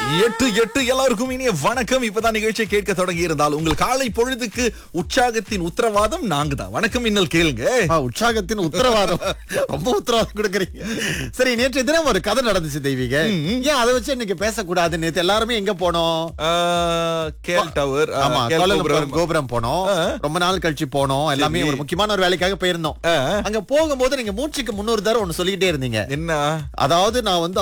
எட்டு எல்லாருக்கும் இனிய வணக்கம். இப்பதான் நிகழ்ச்சியை கேட்க தொடங்கி இருந்தால் உங்கள் காலை பொழுதுக்கு உற்சாகத்தின் உத்தரவாதம் நாங்க தான். வணக்கம் இன்னல் கேளுங்க. உற்சாகத்தின் உத்தரவாதம் ரொம்ப உத்தரவாதம் கொடுக்குறீங்க. சரி, நேற்று தினம் ஒரு கதை நடந்துச்சு தெய்வீக. ஏன் அதை வச்சு இன்னைக்கு பேசக்கூடாது? நேற்று எல்லாருமே எங்க போனோம்? கேல் டவர். ஆமா, கோலாலம்பூர் கோபுரம் போனோம். ரொம்ப நாள் கழிச்சு போனோம். எல்லாமே ஒரு முக்கியமான ஒரு வேலைக்காக போயிருந்தோம். அங்க போகும்போது நீங்க மூச்சுக்கு 300 தடவை ஒண்ணு சொல்லிக்கிட்டே இருந்தீங்க. என்ன? அதாவது நான் வந்து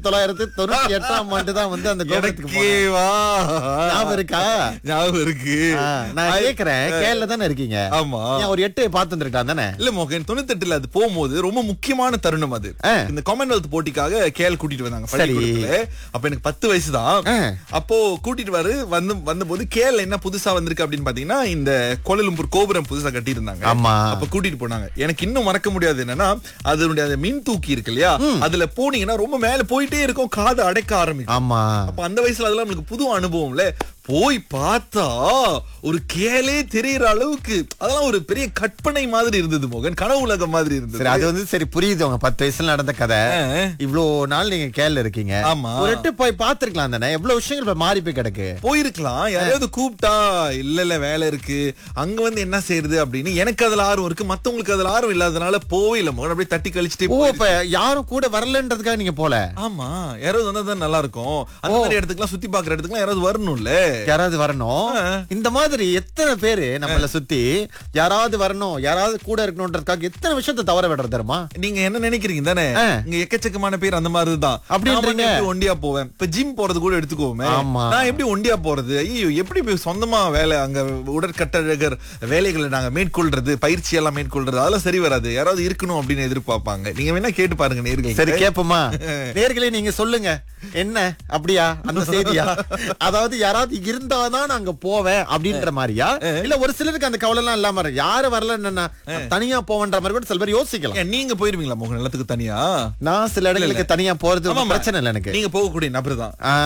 1998ஆம் ஆண்டு தான் வந்து அந்த கோபுரத்துக்கு போனேன். ஞாபகம் இருக்கா? ஞாபகம் இருக்கு. நான் கேக்குறேன், கேரள தானே இருக்கீங்க? ஆமா. ஒரு 8 பார்த்துருக்கான் தானே? இல்ல மோகன், 98ல அது போகும்போது ரொம்ப முக்கியமான தருணம் அது. இந்த காமன்வெல்த் போட்டிக்காக கேல் கூட்டிட்டு வந்தாங்க பள்ளிக்கூடத்துல. அப்ப எனக்கு 10 வயசு தான். அப்போ கூட்டிட்டு வந்தபோது கேல் என்ன புதுசா வந்திருக்கு அப்படின்னு பாத்தீங்கன்னா, இந்த கோலாலம்பூர் கோபுரம் புதுசா கட்டி இருந்தாங்க. அப்ப கூட்டிட்டு போனாங்க. எனக்கு இன்னும் மறக்க முடியாது என்னன்னா, அதனுடைய அந்த மின் தூக்கி இருக்கு இல்லையா, அதுல போனீங்கன்னா ரொம்ப மேல போயிட்டே இருக்கும், காது அடைக்க ஆரம்பிக்கும். ஆமா. அப்ப அந்த வயசுல அதெல்லாம் நமக்கு புது அனுபவம்ல. போய் பார்த்தா ஒரு கேலே தெரியற அளவுக்கு அதெல்லாம் ஒரு பெரிய கற்பனை மாதிரி இருந்தது மோகன், கனவு உலகம் மாதிரி இருந்தது. அது வந்து சரி புரியுது, உங்க 10 வயசுல நடந்த கதை. இவ்வளவு நாள் நீங்க கேள்ல இருக்கீங்க. ஆமா. ஒரு 8 போய் பாத்துருக்கலாம் தானே? எவ்வளவு விஷயங்கள் மாறி போய் கிடக்கு. போயிருக்கலாம். யாராவது கூப்பிட்டா இல்ல வேலை இருக்கு அங்க வந்து என்ன செய்யறது அப்படின்னு எனக்கு அதுல ஆர்வம் இருக்கு, மத்தவங்களுக்கு அதுல ஆர்வம் இல்லாதனால போவே இல்ல மோகன். அப்படியே தட்டி கழிச்சுட்டே. இப்ப யாரும் கூட வரலன்றதுக்காக நீங்க போல? ஆமா, யாராவது வந்தா நல்லா இருக்கும். அந்த மாதிரி இடத்துக்குலாம் சுத்தி பாக்குற இடத்துக்குலாம் யாராவது வரணும்ல. யாராவது வரணும். இந்த மாதிரி எத்தனை பேரு நம்மள சுத்தி யாராவது வரணும், யாராவது கூட இருக்கணும்ன்றதுக்காக எத்தனை விஷயத்தை தவற விடுறது தெரியுமா? நீங்க என்ன நினைக்கிறீங்க தானே? இங்க எக்கச்சக்கமான பேர் அந்த மாதிரி தான். அப்படின்றீங்க. ஒண்டியா போவேன். இப்ப ஜிம் போறது கூட எடுத்துக்கோமே. நான் எப்படி ஒண்டியா போறது? ஐயோ, எப்படி போய் சொந்தமா வேலை அங்க உடற்கட்டழகர் வேலைகளை நாங்க மேற்கொள்றது, பயிற்சி எல்லாம் மேற்கொள்றது, அதெல்லாம் சரி வராது. யாராவது இருக்கணும் அப்படின்னு எதிர்பார்ப்பாங்க. நீங்க வேணா கேட்டு பாருங்க நேர்களே. சரி, கேப்போமா? நேர்களே நீங்க சொல்லுங்க, என்ன அப்படியா அந்த செய்தியா? அதாவது யாராவது இருந்தாதான் அங்க போவேன் அப்படின்ற மாதிரியா? இல்ல ஒரு சிலருக்கு அந்த கவலை எல்லாம் இல்லாம யாரு வரலன்னா தனியா போவன்ற மாதிரி கூட சில பேர் யோசிக்கலாம். நீங்க போயிருவீங்களா மோகன் எல்லாத்துக்கு தனியா? நான் சில இடங்களுக்கு தனியா போறது பிரச்சனை இல்லை எனக்கு. நீங்க போகக்கூடிய நபர் தான்.